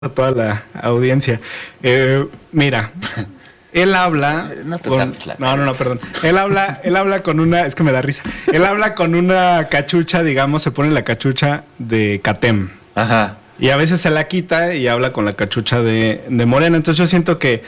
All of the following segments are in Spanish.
A toda la audiencia. Mira, él habla perdón. Él habla con una, es que me da risa. Él habla con una cachucha, digamos, se pone la cachucha de CATEM. Ajá. Y a veces se la quita y habla con la cachucha de Morena. Entonces yo siento que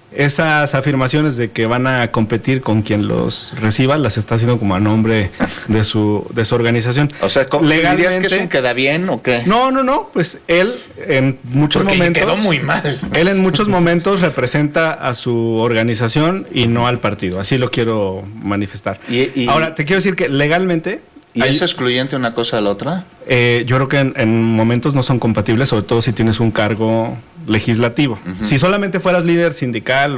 esas afirmaciones de que van a competir con quien los reciba las está haciendo como a nombre de su organización. O sea, ¿dirías que es un queda bien o qué? No, pues él en muchos momentos quedó muy mal. Él en muchos momentos representa a su organización y no al partido. Así lo quiero manifestar. Ahora, te quiero decir que legalmente... ¿Y es excluyente una cosa de la otra? Yo creo que en momentos no son compatibles, sobre todo si tienes un cargo legislativo. Uh-huh. Si solamente fueras líder sindical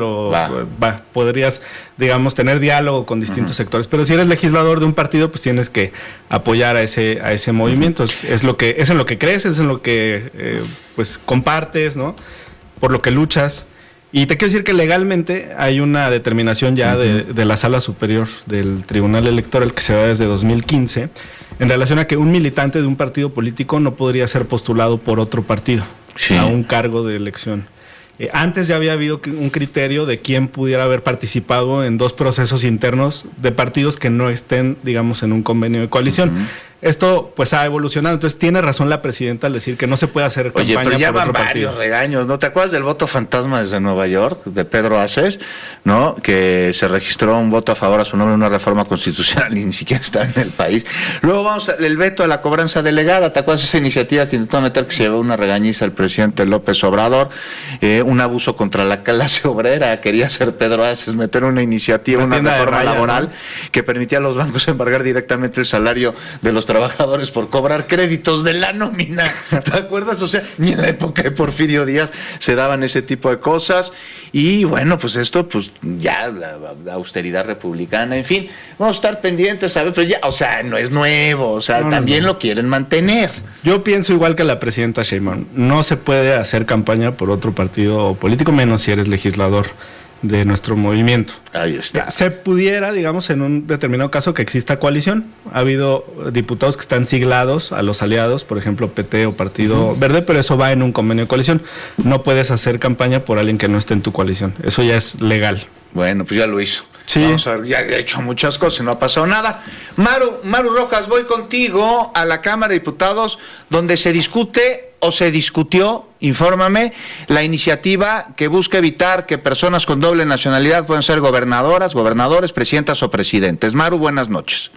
podrías, digamos, tener diálogo con distintos sectores. Pero si eres legislador de un partido, pues tienes que apoyar a ese movimiento. Es en lo que crees, es en lo que pues compartes, ¿no? Por lo que luchas. Y te quiero decir que legalmente hay una determinación ya de la Sala Superior del Tribunal Electoral que se da desde 2015 en relación a que un militante de un partido político no podría ser postulado por otro partido a un cargo de elección. Antes ya había habido un criterio de quién pudiera haber participado en dos procesos internos de partidos que no estén, digamos, en un convenio de coalición. Esto pues ha evolucionado, entonces tiene razón la presidenta al decir que no se puede hacer campaña pero ya por otro van partido. Varios regaños, ¿no? ¿Te acuerdas del voto fantasma desde Nueva York, de Pedro Aces, ¿no? Que se registró un voto a favor a su nombre en una reforma constitucional y ni siquiera está en el país. Luego vamos al veto a la cobranza delegada. ¿Te acuerdas de esa iniciativa que intentó meter, que se llevó una regañiza al presidente López Obrador? Un abuso contra la clase obrera. Quería hacer Pedro Aces meter una iniciativa, una reforma laboral, ¿no?, que permitía a los bancos embargar directamente el salario de los trabajadores por cobrar créditos de la nómina. ¿Te acuerdas? O sea, ni en la época de Porfirio Díaz se daban ese tipo de cosas. Y bueno, pues esto, pues ya la austeridad republicana, en fin, vamos a estar pendientes, ¿sabes? Pero ya, o sea, no es nuevo, o sea, también lo quieren mantener. Yo pienso igual que la presidenta Sheinbaum, no se puede hacer campaña por otro partido político, menos si eres legislador de nuestro movimiento. Ahí está. Se pudiera, digamos, en un determinado caso que exista coalición. Ha habido diputados que están siglados a los aliados, por ejemplo, PT o Partido Verde, pero eso va en un convenio de coalición. No puedes hacer campaña por alguien que no esté en tu coalición. Eso ya es legal. Bueno, pues ya lo hizo. Sí. Vamos a ver, ya he hecho muchas cosas y no ha pasado nada. Maru Rojas, voy contigo a la Cámara de Diputados, donde se discute o se discutió, infórmame, la iniciativa que busca evitar que personas con doble nacionalidad puedan ser gobernadoras, gobernadores, presidentas o presidentes. Maru, buenas noches.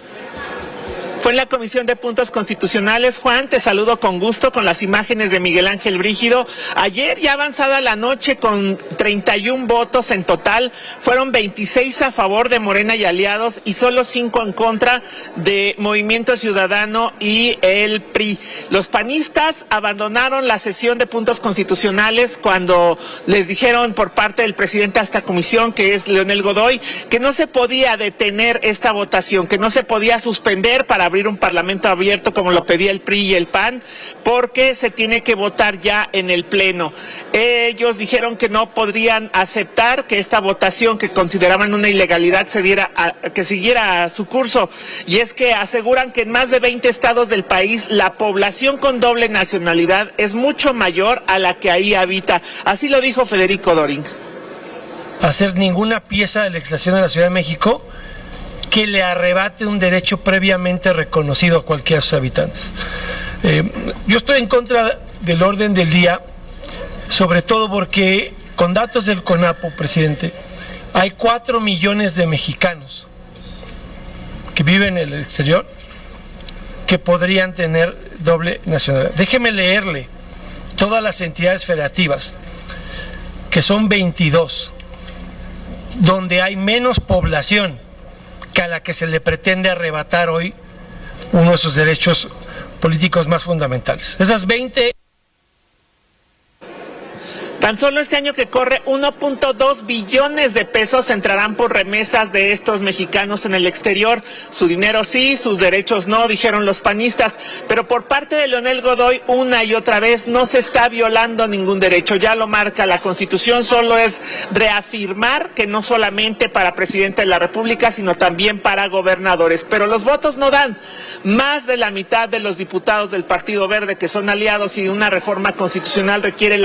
Fue en la Comisión de Puntos Constitucionales. Juan, te saludo con gusto con las imágenes de Miguel Ángel Brígido. Ayer, ya avanzada la noche, con 31 votos en total, fueron 26 a favor de Morena y aliados y solo 5 en contra de Movimiento Ciudadano y el PRI. Los panistas abandonaron la sesión de Puntos Constitucionales cuando les dijeron por parte del presidente de esta comisión, que es Leonel Godoy, que no se podía detener esta votación, que no se podía suspender para abrir un parlamento abierto como lo pedía el PRI y el PAN, porque se tiene que votar ya en el Pleno. Ellos dijeron que no podrían aceptar que esta votación, que consideraban una ilegalidad, que siguiera su curso, y es que aseguran que en más de 20 estados del país la población con doble nacionalidad es mucho mayor a la que ahí habita. Así lo dijo Federico Doring. Hacer ninguna pieza de legislación de la Ciudad de México que le arrebate un derecho previamente reconocido a cualquiera de sus habitantes. Yo estoy en contra del orden del día, sobre todo porque con datos del CONAPO, presidente, hay 4 millones de mexicanos que viven en el exterior que podrían tener doble nacionalidad. Déjeme leerle todas las entidades federativas, que son 22, donde hay menos población que a la que se le pretende arrebatar hoy uno de sus derechos políticos más fundamentales. Esas 20... Tan solo este año que corre, 1.2 billones de pesos entrarán por remesas de estos mexicanos en el exterior. Su dinero sí, sus derechos no, dijeron los panistas. Pero por parte de Leonel Godoy, una y otra vez, no se está violando ningún derecho. Ya lo marca la Constitución, solo es reafirmar que no solamente para presidente de la República, sino también para gobernadores. Pero los votos no dan. Más de la mitad de los diputados del Partido Verde, que son aliados y una reforma constitucional requiere